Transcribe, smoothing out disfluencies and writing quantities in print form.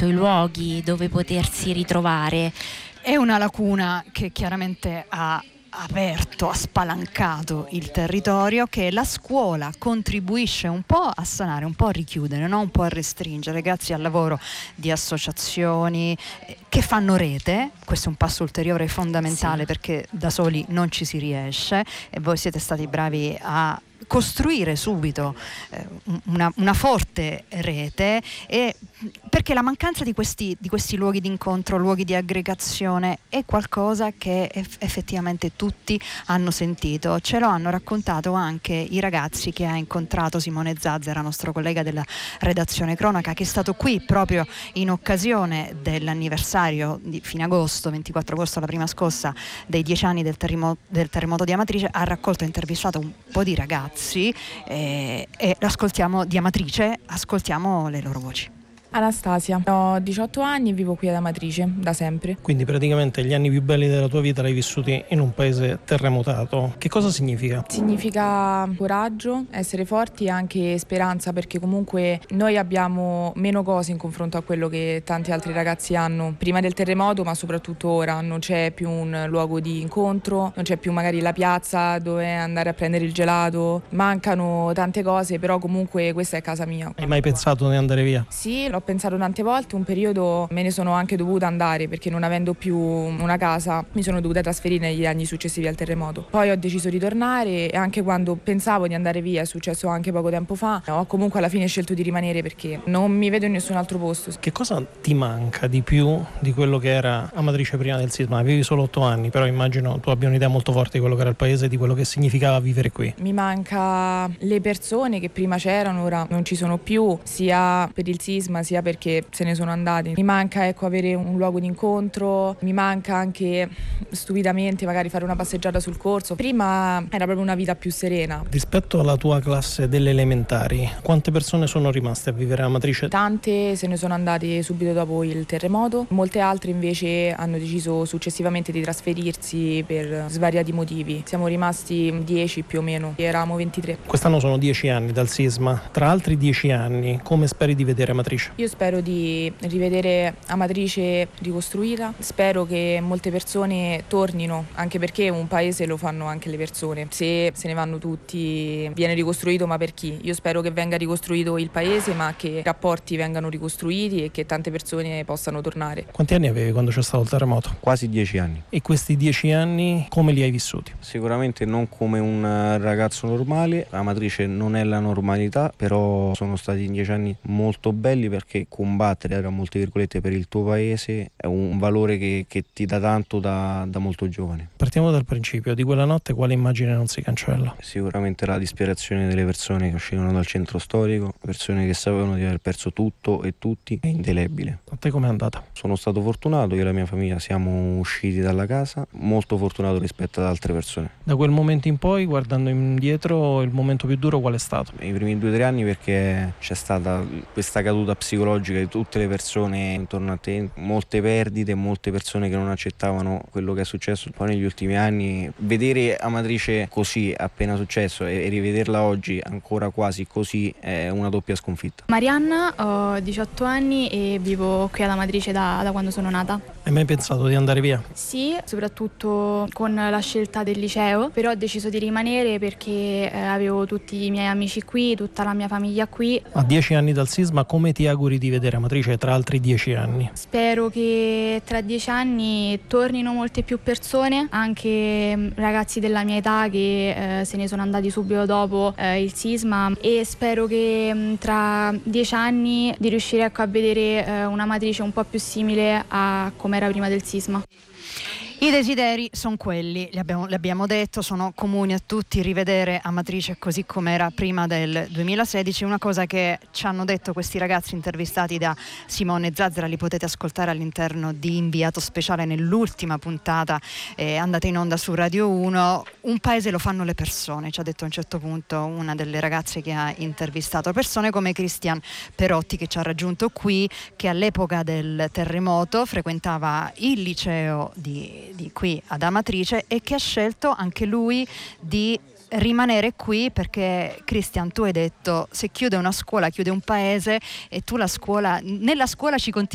scelto i luoghi dove potersi ritrovare. È una lacuna che chiaramente ha aperto, ha spalancato il territorio, che la scuola contribuisce un po' a sanare, un po' a richiudere, no? Un po' a restringere, grazie al lavoro di associazioni che fanno rete. Questo è un passo ulteriore fondamentale, perché da soli non ci si riesce, e voi siete stati bravi a costruire subito una forte rete, e perché la mancanza di questi luoghi di incontro, luoghi di aggregazione, è qualcosa che effettivamente tutti hanno sentito. Ce lo hanno raccontato anche i ragazzi che ha incontrato Simone Zazzera, nostro collega della redazione cronaca, che è stato qui proprio in occasione dell'anniversario di fine agosto, 24 agosto, la prima scossa dei 10 anni del terremoto di Amatrice. Ha raccolto e intervistato un po' di ragazzi e ascoltiamo di Amatrice, ascoltiamo le loro voci. Anastasia, ho 18 anni e vivo qui ad Amatrice da sempre. Quindi praticamente gli anni più belli della tua vita l'hai vissuti in un paese terremotato. Che cosa significa? Significa coraggio, essere forti e anche speranza, perché comunque noi abbiamo meno cose in confronto a quello che tanti altri ragazzi hanno prima del terremoto, ma soprattutto ora. Non c'è più un luogo di incontro, non c'è più magari la piazza dove andare a prendere il gelato, mancano tante cose, però comunque questa è casa mia. Hai mai pensato di andare via? Sì, l'ho pensato tante volte, un periodo me ne sono anche dovuta andare, perché non avendo più una casa mi sono dovuta trasferire negli anni successivi al terremoto. Poi ho deciso di tornare, e anche quando pensavo di andare via, è successo anche poco tempo fa, ho comunque alla fine scelto di rimanere perché non mi vedo in nessun altro posto. Che cosa ti manca di più di quello che era Amatrice prima del sisma? Avevi solo 8 anni, però immagino tu abbia un'idea molto forte di quello che era il paese, di quello che significava vivere qui. Mi manca le persone che prima c'erano, ora non ci sono più, sia per il sisma sia perché se ne sono andati. Mi manca avere un luogo di incontro, mi manca anche stupidamente magari fare una passeggiata sul corso. Prima era proprio una vita più serena. Rispetto alla tua classe delle elementari, quante persone sono rimaste a vivere a Amatrice? Tante se ne sono andate subito dopo il terremoto, molte altre invece hanno deciso successivamente di trasferirsi per svariati motivi. Siamo rimasti 10 più o meno, eravamo 23. Quest'anno sono 10 anni dal sisma. Tra altri 10 anni, come speri di vedere Amatrice? Io spero di rivedere Amatrice ricostruita, spero che molte persone tornino, anche perché un paese lo fanno anche le persone. Se se ne vanno tutti viene ricostruito, ma per chi? Io spero che venga ricostruito il paese, ma che i rapporti vengano ricostruiti e che tante persone possano tornare. Quanti anni avevi quando c'è stato il terremoto? Quasi 10 anni. E questi 10 anni come li hai vissuti? Sicuramente non come un ragazzo normale, Amatrice non è la normalità, però sono stati 10 anni molto belli, perché combattere, tra molte virgolette, per il tuo paese è un valore che ti dà tanto da molto giovane. Partiamo dal principio, di quella notte quale immagine non si cancella? Sicuramente la disperazione delle persone che uscivano dal centro storico, persone che sapevano di aver perso tutto e tutti, è indelebile. A te com'è andata? Sono stato fortunato, io e la mia famiglia siamo usciti dalla casa, molto fortunato rispetto ad altre persone. Da quel momento in poi, guardando indietro, il momento più duro qual è stato? I primi 2 o 3 anni, perché c'è stata questa caduta psicologica di tutte le persone intorno a te, molte perdite, molte persone che non accettavano quello che è successo. Poi negli ultimi anni vedere Amatrice così appena successo e rivederla oggi ancora quasi così è una doppia sconfitta. Marianna, ho 18 anni e vivo qui ad Amatrice da quando sono nata. Hai mai pensato di andare via? Sì, soprattutto con la scelta del liceo, però ho deciso di rimanere perché avevo tutti i miei amici qui, tutta la mia famiglia qui. A 10 anni dal sisma, come ti auguri di vedere Amatrice tra altri 10 anni? Spero che tra 10 anni tornino molte più persone, anche ragazzi della mia età che se ne sono andati subito dopo il sisma, e spero che tra 10 anni di riuscire a vedere una Amatrice un po' più simile a come era prima del sisma. I desideri sono quelli, li abbiamo detto, sono comuni a tutti, rivedere Amatrice così come era prima del 2016. Una cosa che ci hanno detto questi ragazzi intervistati da Simone Zazzera, li potete ascoltare all'interno di Inviato Speciale nell'ultima puntata andata in onda su Radio 1. Un paese lo fanno le persone, ci ha detto a un certo punto una delle ragazze che ha intervistato, persone come Cristian Perotti, che ci ha raggiunto qui, che all'epoca del terremoto frequentava il liceo di qui ad Amatrice e che ha scelto anche lui di rimanere qui, perché Cristian, tu hai detto, se chiude una scuola chiude un paese, e tu nella scuola ci continui